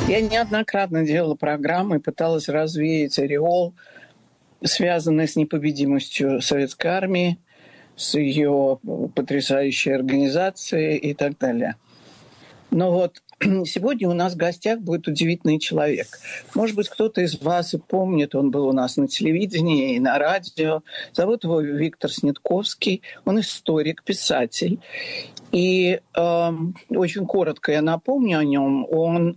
Я неоднократно делала программы и пыталась развеять ореол, связанный с непобедимостью советской армии, с ее потрясающей организацией и так далее. Но вот сегодня у нас в гостях будет удивительный человек. Может быть, кто-то из вас и помнит, он был у нас на телевидении и на радио. Зовут его Виктор Снитковский. Он историк, писатель. И очень коротко я напомню о нем. Он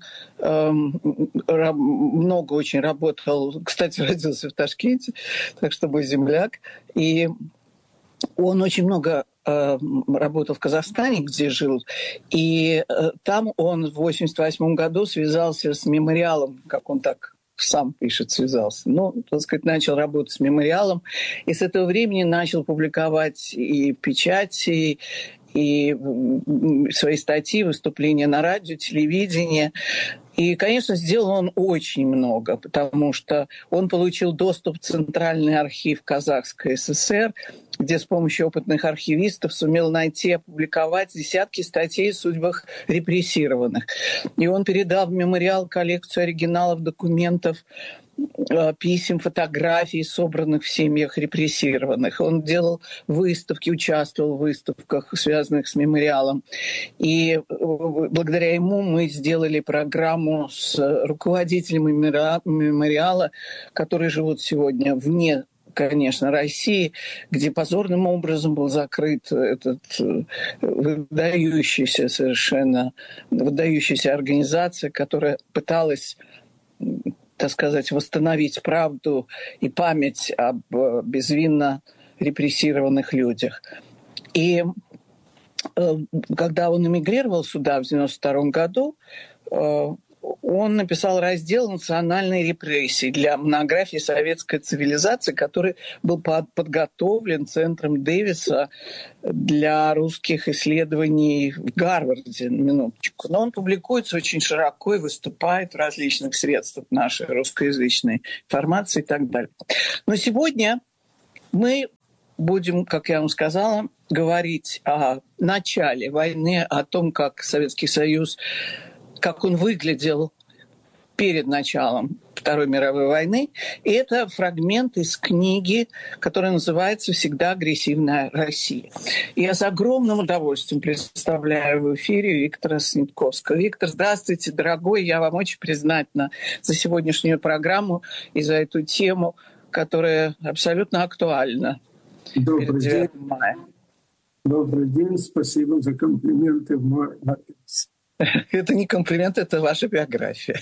много очень работал, кстати, родился в Ташкенте, так что мой земляк. И он очень много работал в Казахстане, где жил, и там он в 1988 году связался с мемориалом, как он так сам пишет, связался. Ну, так сказать, начал работать с мемориалом, и с этого времени начал публиковать и печати, и свои статьи, выступления на радио, телевидении. И, конечно, сделал он очень много, потому что он получил доступ в Центральный архив Казахской ССР, где с помощью опытных архивистов сумел найти и опубликовать десятки статей о судьбах репрессированных. И он передал в мемориал коллекцию оригиналов документов, писем, фотографий, собранных в семьях репрессированных. Он делал выставки, участвовал в выставках, связанных с мемориалом. И благодаря ему мы сделали программу с руководителями мемориала, которые живут сегодня вне, конечно, России, где позорным образом был закрыт этот выдающаяся организация, которая пыталась, так сказать, восстановить правду и память об безвинно репрессированных людях. И когда он эмигрировал сюда в 1992 году, он написал раздел «Национальные репрессии» для монографии «Советская цивилизация», который был подготовлен Центром Дэвиса для русских исследований в Гарварде, на минуточку. Но он публикуется очень широко и выступает в различных средствах нашей русскоязычной информации и так далее. Но сегодня мы будем, как я вам сказала, говорить о начале войны, о том, как Советский Союз, как он выглядел перед началом Второй мировой войны. И это фрагмент из книги, которая называется «Всегда агрессивная Россия». И я с огромным удовольствием представляю в эфире Виктора Снитковского. Виктор, здравствуйте, дорогой. Я вам очень признательна за сегодняшнюю программу и за эту тему, которая абсолютно актуальна. Добрый день. Добрый день. Спасибо за комплименты в мой адрес. Это не комплимент, это ваша биография.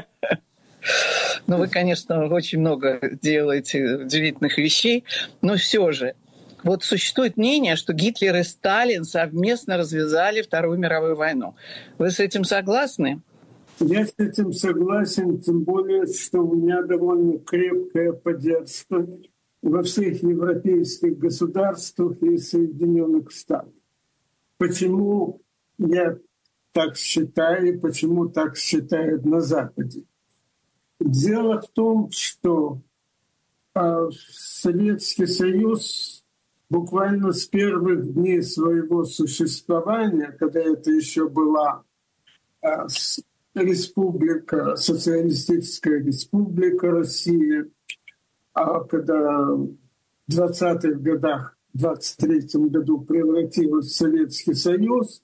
Ну, вы, конечно, очень много делаете удивительных вещей, но все же. Вот существует мнение, что Гитлер и Сталин совместно развязали Вторую мировую войну. Вы с этим согласны? Я с этим согласен, тем более, что у меня довольно крепкая поддержка во всех европейских государствах и Соединенных Штатах. Почему я так считаю, и почему так считают на Западе? Дело в том, что Советский Союз буквально с первых дней своего существования, когда это еще была республика, социалистическая республика Россия, когда в 20-х годах, в 23-м году превратилась в Советский Союз,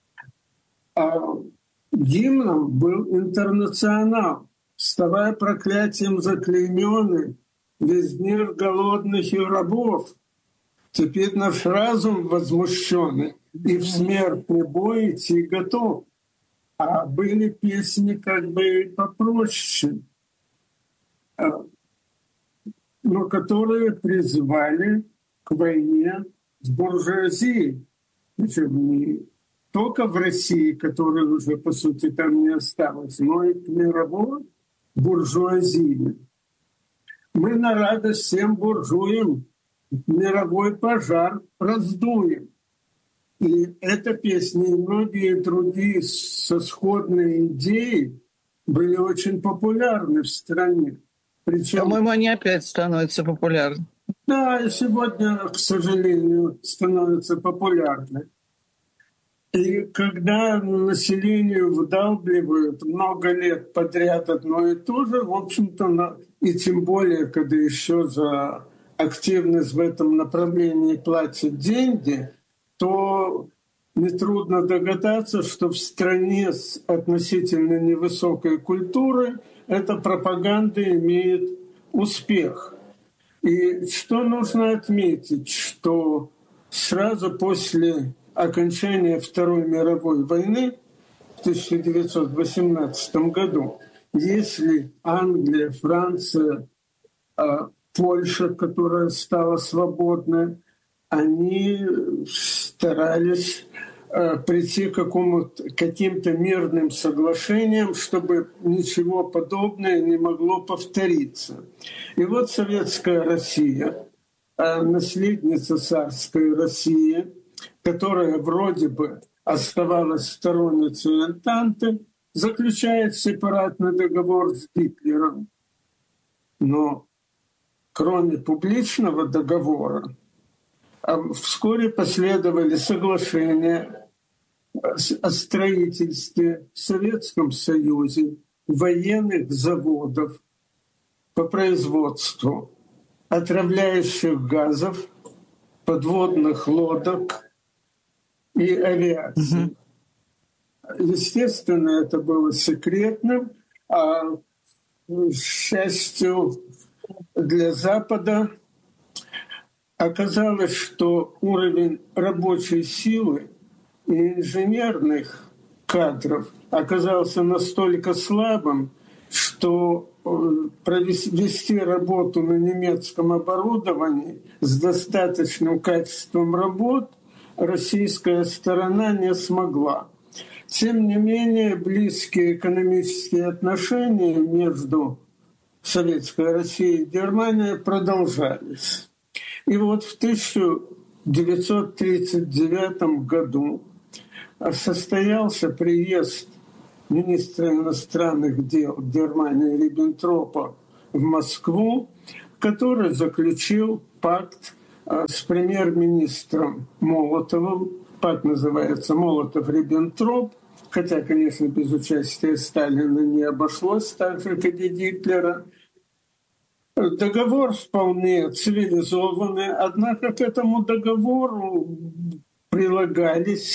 гимном был «Интернационал», вставая проклятием заклеймённый, весь мир голодных и рабов. Теперь наш разум возмущенный, и в смертный бой идти готов. А были песни как бы попроще, но которые призывали к войне с буржуазией. Причем не только в России, которой уже, по сути, там не осталось, но и к мировой буржуазии. Мы на радость всем буржуям мировой пожар раздуем. И эта песня и многие другие со сходной идеей были очень популярны в стране. Причем, по-моему, они опять становятся популярны. Да, и сегодня, к сожалению, становятся популярны. И когда населению вдалбливают много лет подряд одно и то же, в общем-то, и тем более, когда еще за активность в этом направлении платят деньги, то нетрудно догадаться, что в стране с относительно невысокой культурой эта пропаганда имеет успех. И что нужно отметить, что сразу после окончания Второй мировой войны в 1918 году, если Англия, Франция, Польша, которая стала свободной, они старались прийти к каким-то мирным соглашениям, чтобы ничего подобного не могло повториться. И вот советская Россия, наследница царской России, которая вроде бы оставалась сторонницей Антанты, заключает сепаратный договор с Гитлером. Но кроме публичного договора, вскоре последовали соглашения о строительстве в Советском Союзе военных заводов по производству отравляющих газов, подводных лодок и авиации. Естественно, это было секретным, а, к счастью для Запада, оказалось, что уровень рабочей силы и инженерных кадров оказался настолько слабым, что провести работу на немецком оборудовании с достаточным качеством работ российская сторона не смогла. Тем не менее, близкие экономические отношения между Советской Россией и Германией продолжались. И вот в 1939 году состоялся приезд министра иностранных дел Германии Риббентропа в Москву, который заключил пакт с премьер-министром Молотовым. Пакт называется «Молотов-Риббентроп», хотя, конечно, без участия Сталина не обошлось, так же, как и Гитлера. Договор вполне цивилизованный, однако к этому договору прилагались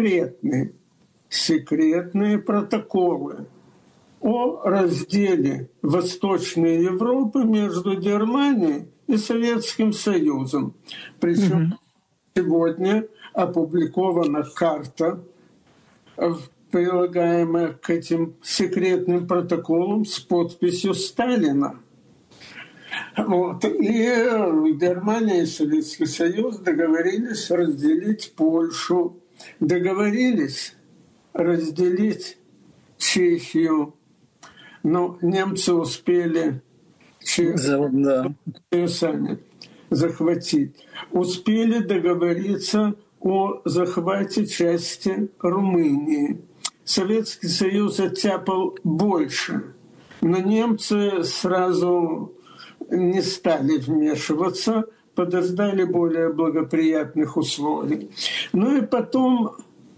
секретные протоколы о разделе Восточной Европы между Германией и Советским Союзом. Причем сегодня опубликована карта, прилагаемая к этим секретным протоколам с подписью Сталина. Вот. И Германия и Советский Союз договорились разделить Польшу, договорились разделить Чехию, но немцы успели Чехию сами захватить. Успели договориться о захвате части Румынии. Советский Союз оттяпал больше, но немцы сразу не стали вмешиваться, подождали более благоприятных условий. Ну и потом,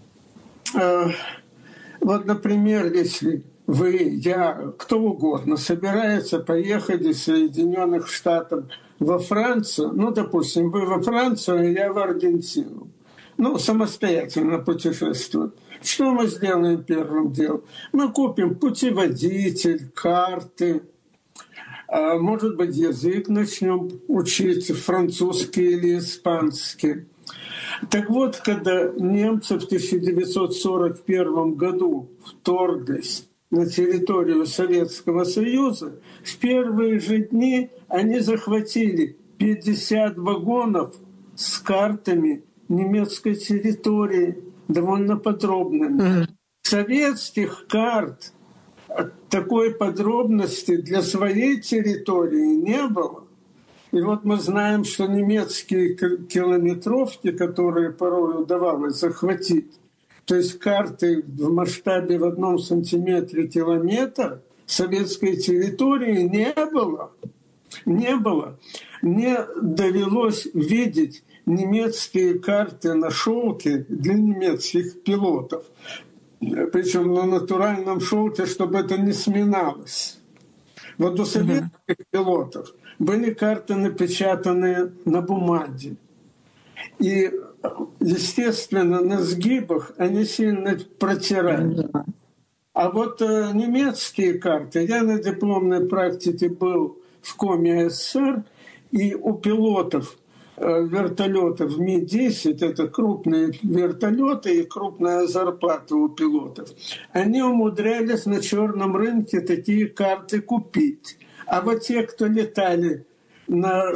вот, например, если вы, я, кто угодно собирается поехать из Соединенных Штатов во Францию, ну, допустим, вы во Францию, а я в Аргентину, ну, самостоятельно путешествовать. Что мы сделаем первым делом? Мы купим путеводитель, карты, может быть, язык начнем учить, французский или испанский. Так вот, когда немцы в 1941 году вторглись на территорию Советского Союза, в первые же дни они захватили 50 вагонов с картами немецкой территории, довольно подробными. Советских карт такой подробности для своей территории не было. И вот мы знаем, что немецкие километровки, которые порой удавалось захватить, то есть карты в масштабе в 1 сантиметре километр советской территории не было. Мне довелось видеть немецкие карты на шелке для немецких пилотов. Причем на натуральном шелке, чтобы это не сминалось. Вот у советских пилотов были карты, напечатанные на бумаге. И, естественно, на сгибах они сильно протирали. А вот немецкие карты, я на дипломной практике был в Коме СССР, и у пилотов вертолетов Ми-10, это крупные вертолеты и крупная зарплата у пилотов, они умудрялись на черном рынке такие карты купить. А вот те, кто летали на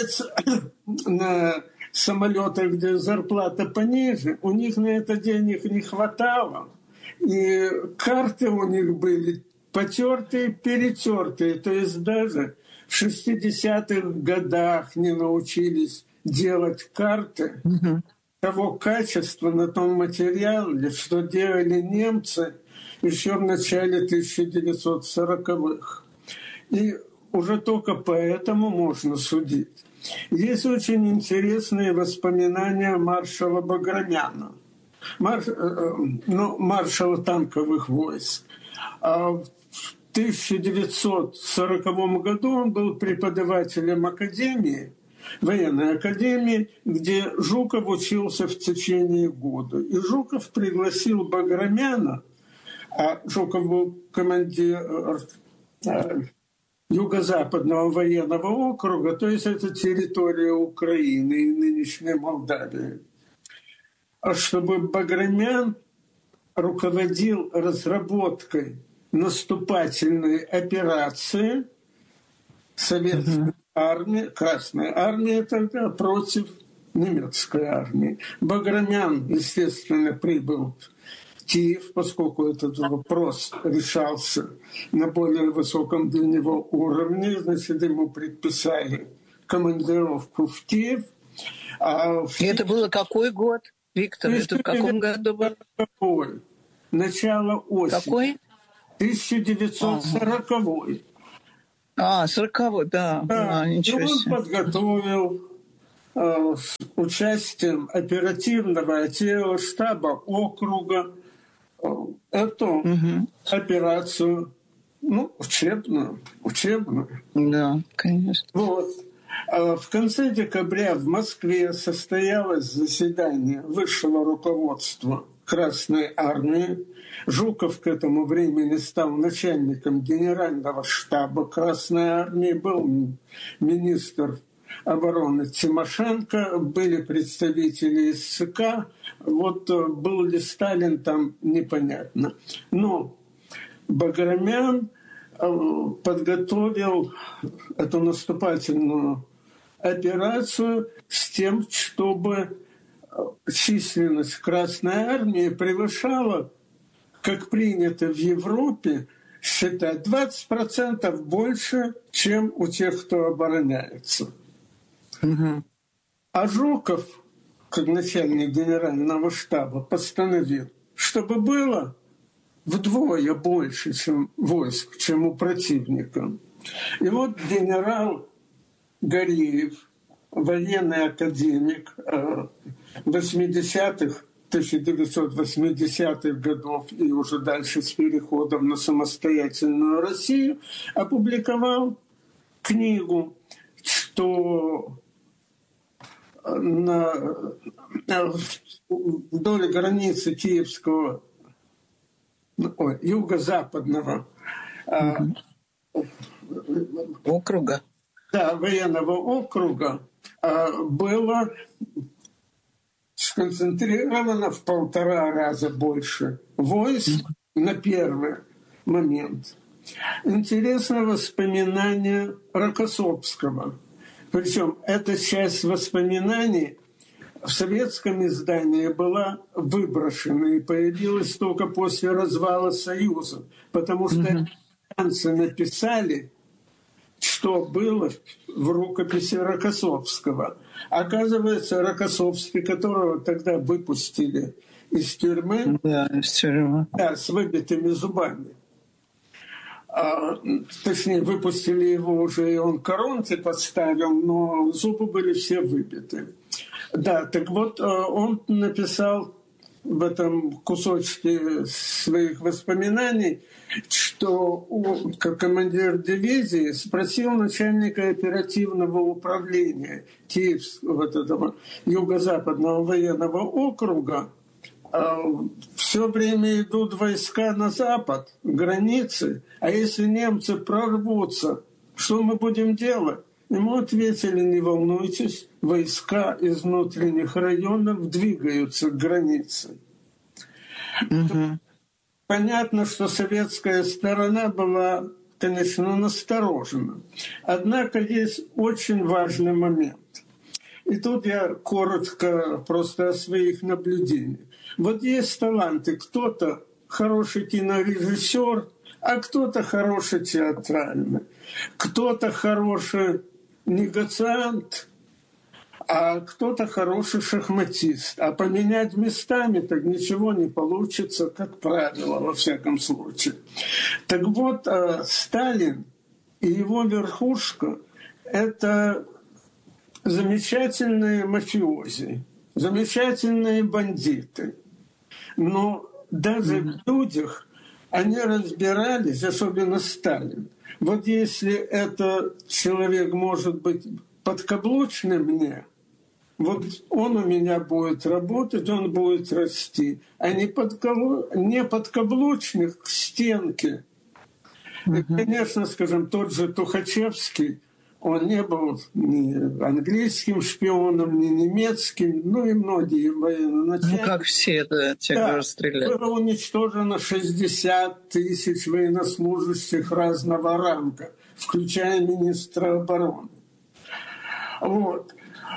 самолетах, где зарплата пониже, у них на это денег не хватало. И карты у них были потертые, перетертые. То есть даже в 60-х годах не научились делать карты того качества на том материале, что делали немцы еще в начале 1940-х. И уже только поэтому можно судить. Есть очень интересные воспоминания маршала Баграмяна, маршала танковых войск. В 1940 году он был преподавателем академии, военной академии, где Жуков учился в течение года. И Жуков пригласил Баграмяна, а Жуков был командир Юго-Западного военного округа, то есть это территория Украины и нынешней Молдавии, чтобы Баграмян руководил разработкой наступательной операции советской армии, Красной армии тогда, против немецкой армии. Баграмян, естественно, прибыл в Киев, поскольку этот вопрос решался на более высоком для него уровне, значит, ему предписали командировку в Киев. И это было какой год, Виктор? Это в каком году было? Начало осени. Какой? 1940-й. 40-й, да. Ничего и он себе. подготовил с участием оперативного отдела штаба округа эту операцию, учебную. Да, конечно. Вот. В конце декабря в Москве состоялось заседание высшего руководства Красной армии. Жуков к этому времени стал начальником генерального штаба Красной армии, был министр обороны Тимошенко, были представители из ЦК. Вот был ли Сталин там, непонятно. Но Баграмян подготовил эту наступательную операцию с тем, чтобы численность Красной армии превышала, как принято в Европе, считать 20% больше, чем у тех, кто обороняется. А Жуков, как начальник генерального штаба, постановил, чтобы было вдвое больше, чем войск, чем у противника. И вот генерал Гореев, военный академик 80-х, 1980-х годов и уже дальше с переходом на самостоятельную Россию, опубликовал книгу, что вдоль границы Киевского, юго-западного округа. Да, военного округа было сконцентрировано в 1,5 раза больше войск на первый момент. Интересно воспоминание Рокоссовского. Причем эта часть воспоминаний в советском издании была выброшена и появилась только после развала Союза, потому что американцы написали, что было в рукописи Рокоссовского. Оказывается, Рокоссовский, которого тогда выпустили из тюрьмы, с выбитыми зубами. Точнее, выпустили его уже, и он коронки подставил, но зубы были все выбиты. Да, так вот, он написал в этом кусочке своих воспоминаний, что он, как командир дивизии, спросил начальника оперативного управления Киевского, вот этого юго-западного военного округа, все время идут войска на запад, границы, а если немцы прорвутся, что мы будем делать? Ему ответили: не волнуйтесь, войска из внутренних районов двигаются к границе. Понятно, что советская сторона была, конечно, насторожена. Однако есть очень важный момент. И тут я коротко просто о своих наблюдениях. Вот есть таланты. Кто-то хороший кинорежиссер, а кто-то хороший театральный. Кто-то хороший негациант, а кто-то хороший шахматист. А поменять местами так ничего не получится, как правило, во всяком случае. Так вот, Сталин и его верхушка – это замечательные мафиози, замечательные бандиты. Но даже в людях они разбирались, особенно Сталин. Вот если этот человек может быть подкаблучным мне, вот он у меня будет работать, он будет расти. А не подкаблучных к стенке. И, конечно, скажем, тот же Тухачевский, он не был ни английским шпионом, ни немецким, ну и многие военноначальники. Ну, как все, да, те, кто расстреляли. Было уничтожено 60 тысяч военнослужащих разного ранга, включая министра обороны. Вот.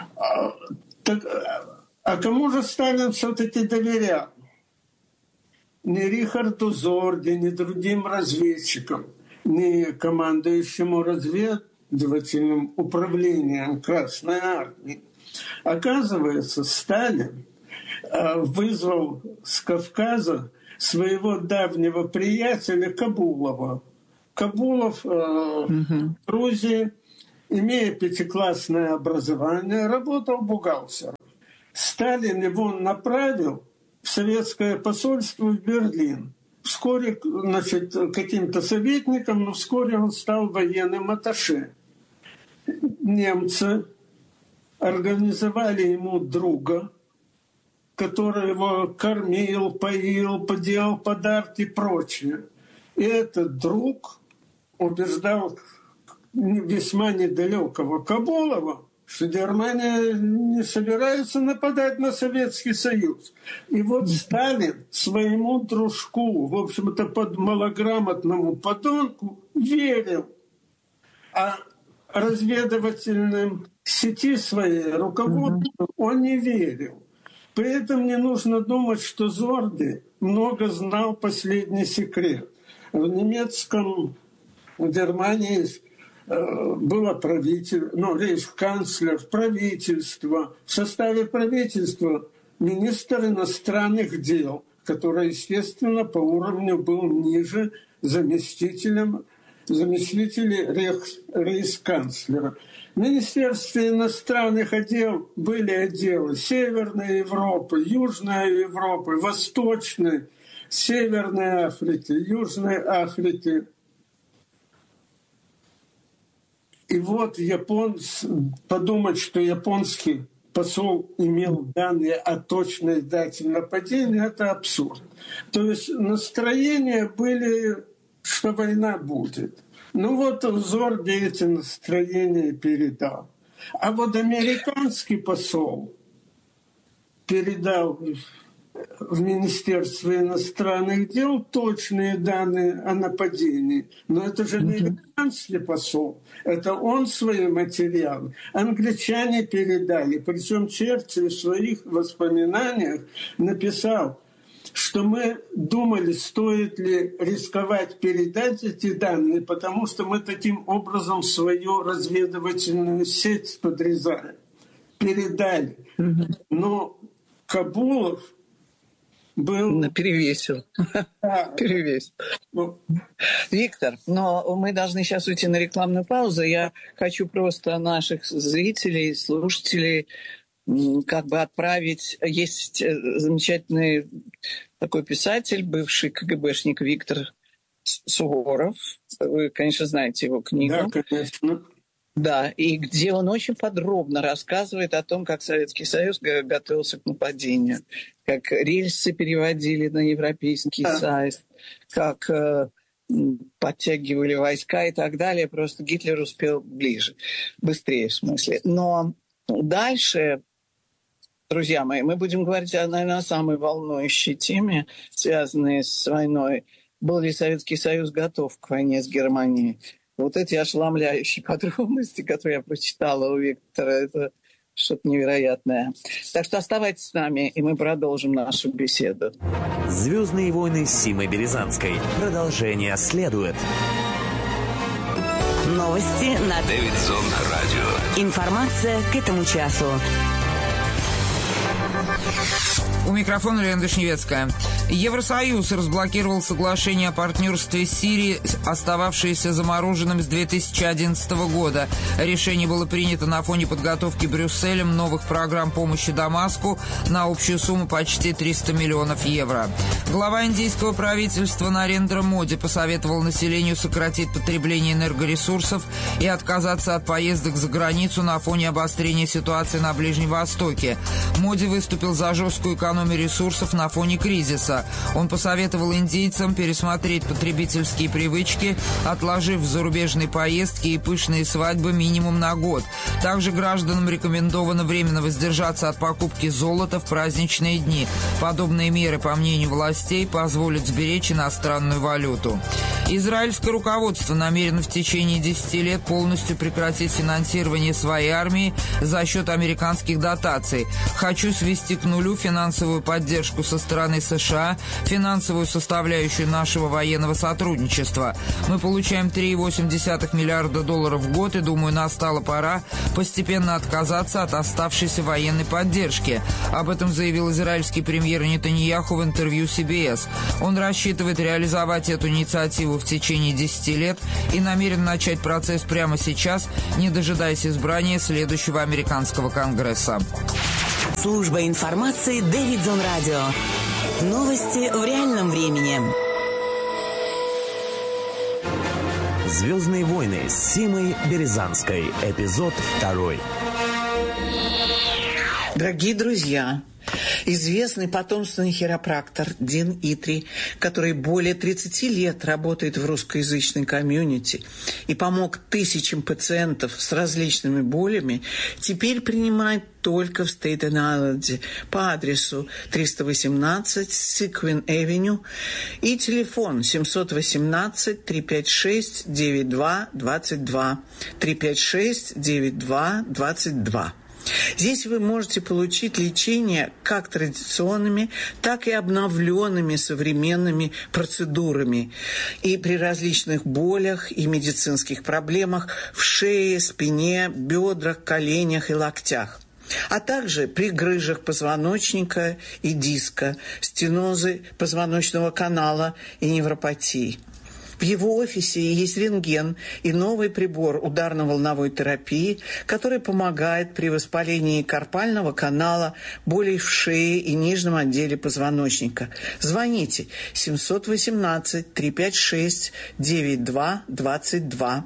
А кому же Сталин все-таки доверял? Ни Рихарду Зорге, ни другим разведчикам, ни командующему разведывательным управлением Красной Армии. Оказывается, Сталин вызвал с Кавказа своего давнего приятеля Кабулова. Кабулов в Грузии, имея пятиклассное образование, работал бухгалтером. Сталин его направил в советское посольство в Берлин. Вскоре, значит, каким-то советником, но вскоре он стал военным атташе. Немцы организовали ему друга, который его кормил, поил, делал подарки и прочее. И этот друг убеждал весьма недалекого Кабулова, что Германия не собирается нападать на Советский Союз. И вот Сталин своему дружку, в общем-то, под малограмотному подонку верил. А разведывательным сети своей руководству он не верил. При этом не нужно думать, что Зорге много знал последний секрет. В немецком, в Германии было правительство, рейхсканцлер, правительство. В составе правительства министр иностранных дел, который, естественно, по уровню был ниже заместителей рейхсканцлера. В Министерстве иностранных дел были отделы Северной Европы, Южной Европы, Восточной, Северной Африки, Южной Африки. И вот подумать, что японский посол имел данные о точной дате нападения, это абсурд. То есть настроения были, что война будет. Ну вот Зорге эти настроения передал. А вот американский посол передал в Министерство иностранных дел точные данные о нападении. Но это же не американский посол. Это он свои материалы. Англичане передали. Причем Черчилль в своих воспоминаниях написал, что мы думали, стоит ли рисковать передать эти данные, потому что мы таким образом свою разведывательную сеть подрезаем. Передали. Но Кабулов был... Перевесил. Перевесил. Виктор, но мы должны сейчас уйти на рекламную паузу. Я хочу просто наших зрителей, слушателей как бы отправить... Есть замечательный такой писатель, бывший КГБшник Виктор Суворов. Вы, конечно, знаете его книгу. Да, конечно. Да, и где он очень подробно рассказывает о том, как Советский Союз готовился к нападению, как рельсы переводили на Европейский Союз, как подтягивали войска и так далее. Просто Гитлер успел быстрее в смысле. Но дальше, друзья мои, мы будем говорить, наверное, о самой волнующей теме, связанной с войной. Был ли Советский Союз готов к войне с Германией? Вот эти ошеломляющие подробности, которые я прочитала у Виктора, это что-то невероятное. Так что оставайтесь с нами, и мы продолжим нашу беседу. «Звездные войны» с Симой Березанской. Продолжение следует. Новости на Дэвидсон радио. Информация к этому часу. У микрофона Лена Вишневецкая. Евросоюз разблокировал соглашение о партнерстве с Сирией, остававшееся замороженным с 2011 года. Решение было принято на фоне подготовки Брюсселем новых программ помощи Дамаску на общую сумму почти 300 миллионов евро. Глава индийского правительства Нарендра Моди посоветовал населению сократить потребление энергоресурсов и отказаться от поездок за границу на фоне обострения ситуации на Ближнем Востоке. Моди выступил за жесткую экономию ресурсов на фоне кризиса. Он посоветовал индийцам пересмотреть потребительские привычки, отложив зарубежные поездки и пышные свадьбы минимум на год. Также гражданам рекомендовано временно воздержаться от покупки золота в праздничные дни. Подобные меры, по мнению властей, позволят сберечь иностранную валюту. Израильское руководство намерено в течение 10 лет полностью прекратить финансирование своей армии за счет американских дотаций. «Хочу свести к нулю финансовую поддержку со стороны США, финансовую составляющую нашего военного сотрудничества. Мы получаем 3,8 миллиарда долларов в год, и, думаю, настала пора постепенно отказаться от оставшейся военной поддержки». Об этом заявил израильский премьер Нетаньяху в интервью CBS. Он рассчитывает реализовать эту инициативу в течение 10 лет и намерен начать процесс прямо сейчас, не дожидаясь избрания следующего американского Конгресса. Служба информации Дэвидсон радио. Новости в реальном времени. «Звездные войны» с Симой Березанской. Эпизод 2. Дорогие друзья, известный потомственный хиропрактор Дин Итри, который более 30 лет работает в русскоязычной комьюнити и помог тысячам пациентов с различными болями, теперь принимает только в Стейтен-Айленде по адресу 318 Сиквин-Эвеню и телефон 718-356-9222, 356-9222. Здесь вы можете получить лечение как традиционными, так и обновленными современными процедурами. И при различных болях и медицинских проблемах в шее, спине, бедрах, коленях и локтях. А также при грыжах позвоночника и диска, стенозы позвоночного канала и невропатии. В его офисе есть рентген и новый прибор ударно-волновой терапии, который помогает при воспалении карпального канала, болей в шее и нижнем отделе позвоночника. Звоните 718-356-9222,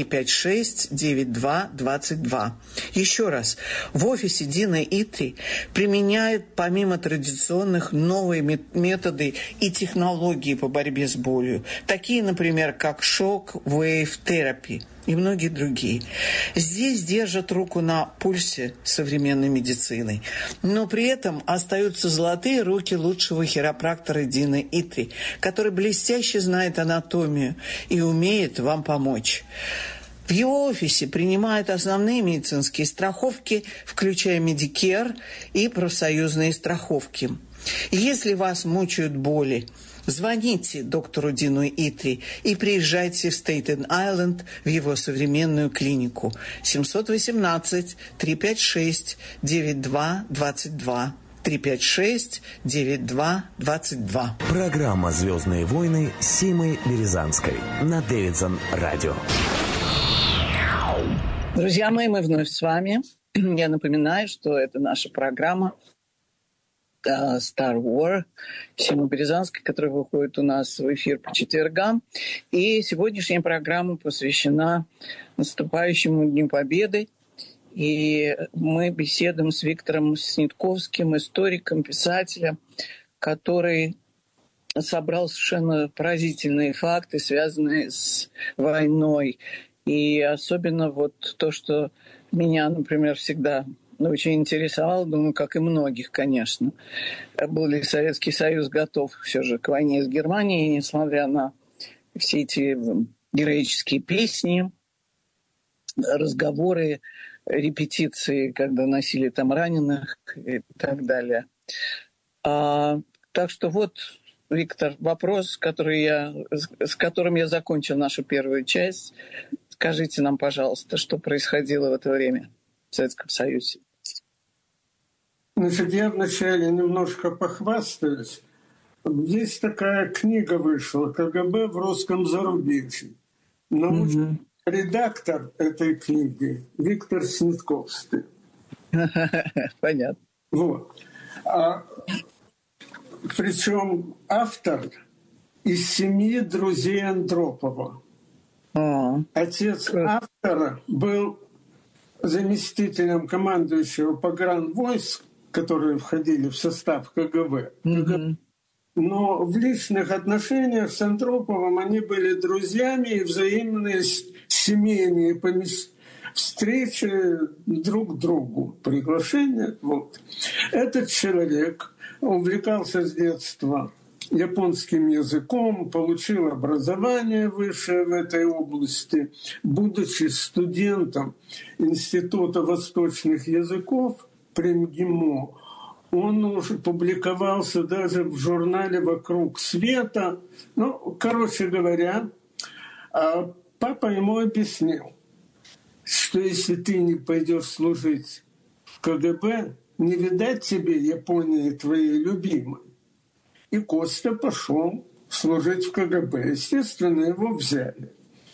356-9222. Еще раз, в офисе Дина Итри применяют помимо традиционных новые методы и технологии по борьбе с болью, такие, например, как шок-вейв-терапия и многие другие. Здесь держат руку на пульсе современной медицины. Но при этом остаются золотые руки лучшего хиропрактора Дина Итри, который блестяще знает анатомию и умеет вам помочь. В его офисе принимают основные медицинские страховки, включая Medicare и профсоюзные страховки. Если вас мучают боли, звоните доктору Дину Итри и приезжайте в Стейтен-Айленд в его современную клинику 718-356-9222. 356-9222. Программа «Звездные войны» с Симой Березанской на Дэвидсон радио. Друзья мои, мы вновь с вами. Я напоминаю, что это наша программа Star War Симы Березанской, которая выходит у нас в эфир по четвергам. И сегодняшняя программа посвящена наступающему Дню Победы. И мы беседуем с Виктором Снитковским, историком, писателем, который собрал совершенно поразительные факты, связанные с войной. И особенно вот то, что меня, например, всегда очень интересовало, думаю, как и многих, конечно. Был ли Советский Союз готов все же к войне с Германией, несмотря на все эти героические песни, разговоры, репетиции, когда носили там раненых и так далее. Так что вот, Виктор, вопрос, с которым я закончил нашу первую часть. Скажите нам, пожалуйста, что происходило в это время в Советском Союзе? Значит, я вначале немножко похвастаюсь. Есть такая книга вышла «КГБ в русском зарубежье». Научный редактор этой книги Виктор Снитковский. Понятно. Вот. Причем автор из семьи друзей Андропова. Отец автора был заместителем командующего погранвойск, которые входили в состав КГБ. Но в личных отношениях с Андроповым они были друзьями и взаимные семейные встречи друг к другу, приглашения. Вот. Этот человек увлекался с детства японским языком, получил образование высшее в этой области. Будучи студентом Института восточных языков при МГИМО, он уже публиковался даже в журнале «Вокруг света». Ну, короче говоря, папа ему объяснил, что если ты не пойдешь служить в КГБ, не видать тебе Японии твоей любимой. И Костя пошел служить в КГБ. Естественно, его взяли.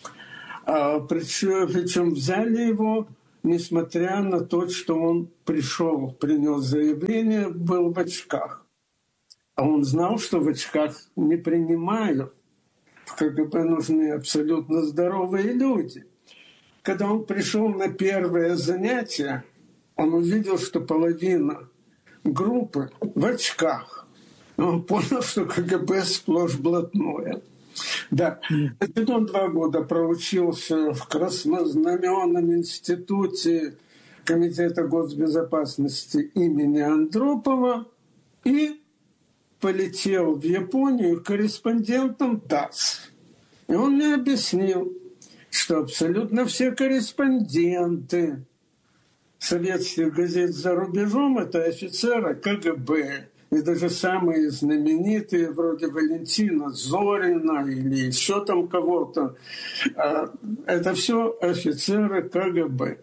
Причем взяли его, несмотря на то, что он пришел, принес заявление, был в очках. А он знал, что в очках не принимают. В КГБ нужны абсолютно здоровые люди. Когда он пришел на первое занятие, он увидел, что половина группы в очках. Он понял, что КГБ сплошь блатное. Да. Значит, он 2 года проучился в Краснознаменном институте Комитета госбезопасности имени Андропова и полетел в Японию корреспондентом ТАСС. И он мне объяснил, что абсолютно все корреспонденты советских газет за рубежом – это офицеры КГБ. И даже самые знаменитые, вроде Валентина Зорина или еще там кого-то, это все офицеры КГБ.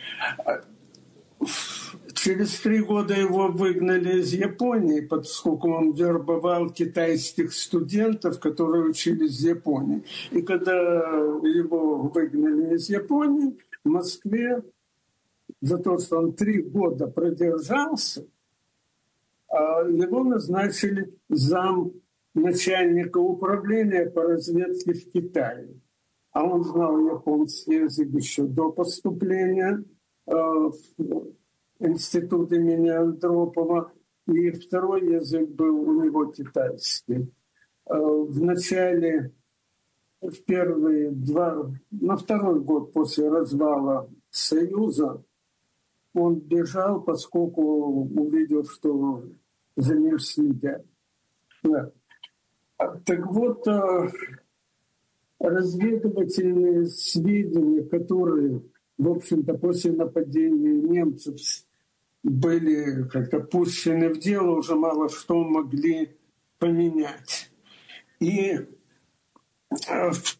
Через 3 года его выгнали из Японии, поскольку он вербовал китайских студентов, которые учились в Японии. И когда его выгнали из Японии, в Москве за то, что он 3 года продержался, его назначили зам начальника управления по разведке в Китае. А он знал японский язык еще до поступления в институт имени Андропова. И второй язык был у него китайский. Вначале, на 2-й год после развала Союза, он бежал, поскольку увидел, что за ним следят. Да. Так вот, разведывательные сведения, которые, в общем-то, после нападения немцев были как-то пущены в дело, уже мало что могли поменять. И в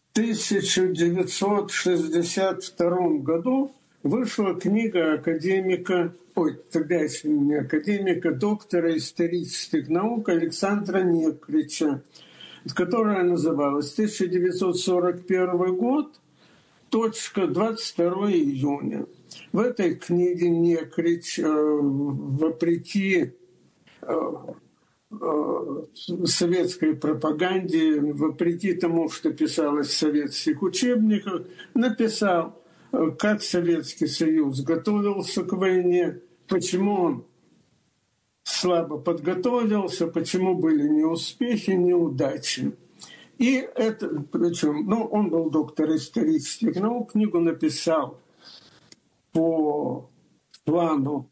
1962 году вышла книга тогда еще не академика, доктора исторических наук Александра Некрича, которая называлась «1941 год. точка, 22 июня. В этой книге Некрич, вопреки советской пропаганде, вопреки тому, что писалось в советских учебниках, написал, как Советский Союз готовился к войне, почему он слабо подготовился, почему были неуспехи, неудачи. И это, причем, он был доктор исторических наук, книгу написал по плану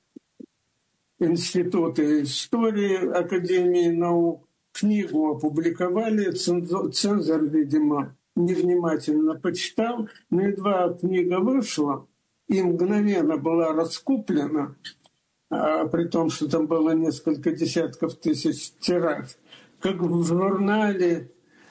Института истории Академии наук. Книгу опубликовали, цензор, видимо, невнимательно почитал, но едва книга вышла и мгновенно была раскуплена, при том, что там было несколько десятков тысяч тираж, как в журнале,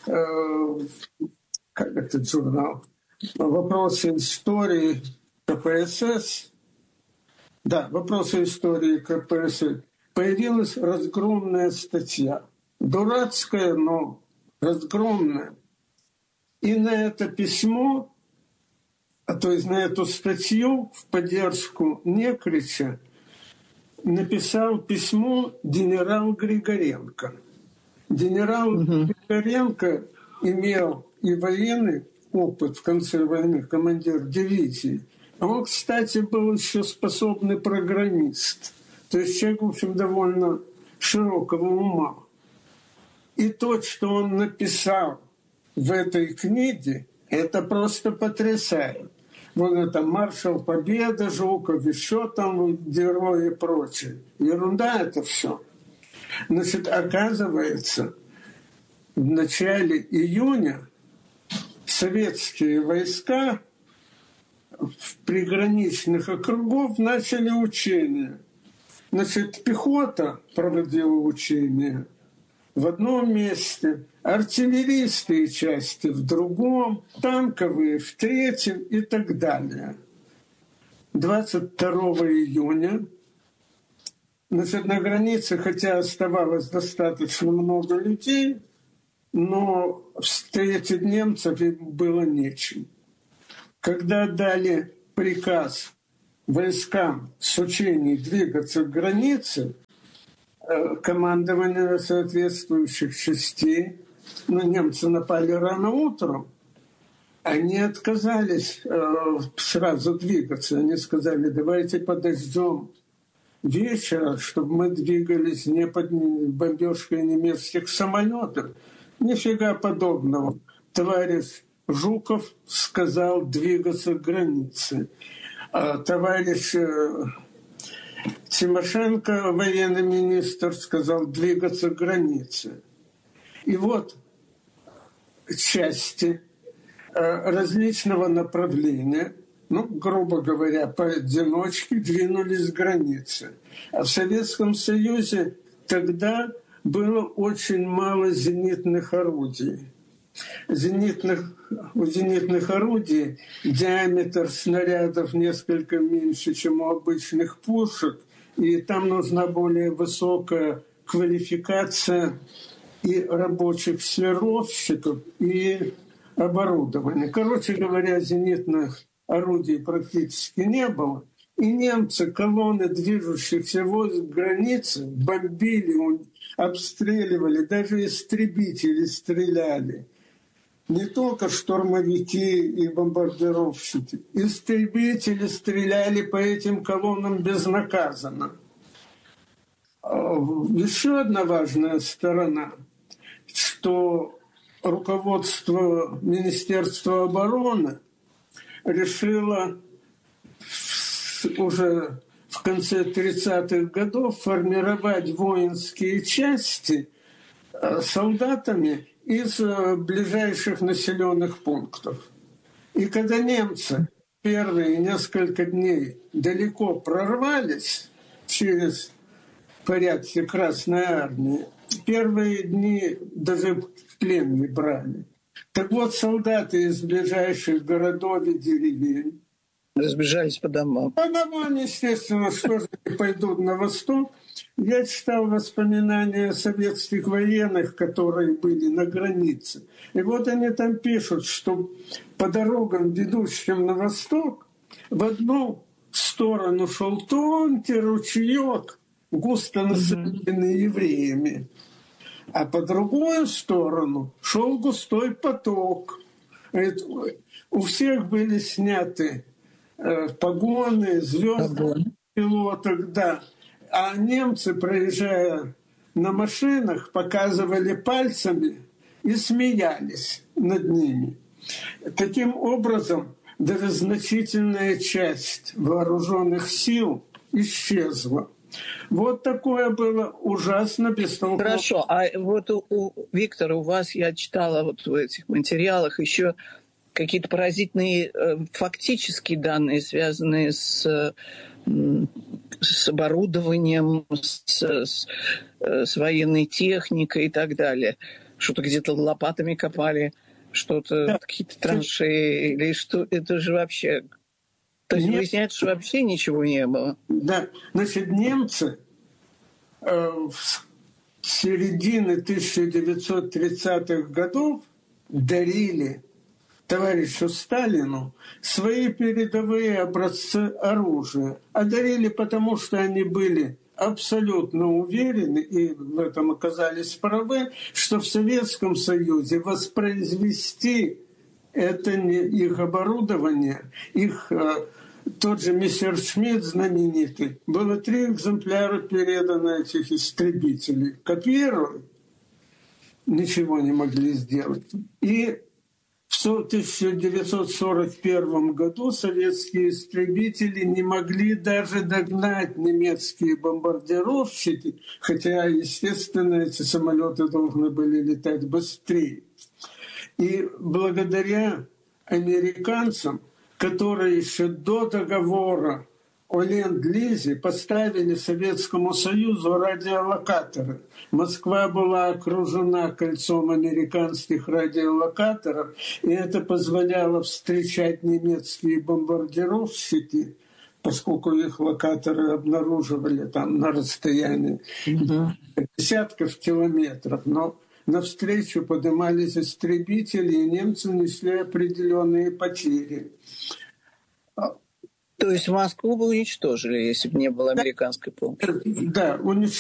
как этот журнал, «Вопросы истории КПСС», да, «Вопросы истории КПСС», появилась разгромная статья. Дурацкая, но разгромная. И на это письмо, то есть на эту статью в поддержку Некрича написал письмо генерал Григоренко. Генерал Григоренко имел и военный опыт в конце войны, командир дивизии. А он, кстати, был еще способный программист. То есть человек, в общем, довольно широкого ума. И то, что он написал в этой книге, это просто потрясает. Вот это маршал Победы, Жуков, еще там герои и прочее. Ерунда это все. Значит, оказывается, в начале июня советские войска в приграничных округах начали учения. Значит, пехота проводила учения в одном месте, артиллерийские части в другом, танковые в третьем и так далее. 22 июня, значит, на границе, хотя оставалось достаточно много людей, но встретить немцев было нечем. Когда дали приказ войскам с учений двигаться к границе, командование соответствующих частей, немцы напали рано утром, они отказались сразу двигаться. Они сказали, давайте подождем вечера, чтобы мы двигались не под бомбежкой немецких самолетов. Нифига подобного. Товарищ Жуков сказал двигаться к границе. Товарищ Тимошенко, военный министр, сказал двигаться к границе. И вот части различного направления, грубо говоря, поодиночке двинулись к границе. А в Советском Союзе тогда было очень мало зенитных орудий. У зенитных орудий диаметр снарядов несколько меньше, чем у обычных пушек, и там нужна более высокая квалификация и рабочих сверловщиков, и оборудования. Короче говоря, зенитных орудий практически не было. И немцы, колонны движущихся возле границы, бомбили, обстреливали, даже истребители стреляли. Не только штурмовики и бомбардировщики. Истребители стреляли по этим колоннам безнаказанно. Еще одна важная сторона, что руководство Министерства обороны решило уже в конце 30-х годов формировать воинские части солдатами из ближайших населенных пунктов. И когда немцы первые несколько дней далеко прорвались через порядки Красной Армии, первые дни даже в плен не брали. Так вот, солдаты из ближайших городов и деревень разбежались по домам. По домам, естественно, что же они пойдут на восток. Я читал воспоминания советских военных, которые были на границе. И вот они там пишут, что по дорогам, ведущим на восток, в одну сторону шел тонкий ручеек, густо населенный евреями, а по другую сторону шел густой поток. У всех были сняты погоны, звезды пилоток, да. А немцы, проезжая на машинах, показывали пальцами и смеялись над ними. Таким образом, даже значительная часть вооруженных сил исчезла. Вот такое было ужасно бестолковое. Хорошо, а вот Виктор, у вас, я читала вот в этих материалах еще какие-то поразительные фактические данные, связанные с оборудованием, с военной техникой и так далее. Что-то где-то лопатами копали, что-то, какие-то траншеи, или что, это же вообще... То есть выясняется, что вообще ничего не было. Да, значит, немцы с середины 1930-х годов дарили товарищу Сталину свои передовые образцы оружия. А дарили потому, что они были абсолютно уверены, и в этом оказались правы, что в Советском Союзе воспроизвести это не их оборудование, их тот же Мессершмитт знаменитый, было 3 экземпляра передано этих истребителей. Копировали, ничего не могли сделать. И в 1941 году советские истребители не могли даже догнать немецкие бомбардировщики, хотя, естественно, эти самолеты должны были летать быстрее. И благодаря американцам, которые еще до договора о Ленд-Лизе поставили Советскому Союзу радиолокаторы. Москва была окружена кольцом американских радиолокаторов, и это позволяло встречать немецкие бомбардировщики, поскольку их локаторы обнаруживали там на расстоянии десятков километров. Но навстречу поднимались истребители, и немцы несли определенные потери. То есть Москву бы уничтожили, если бы не было американской помощи? Да, уничтожили.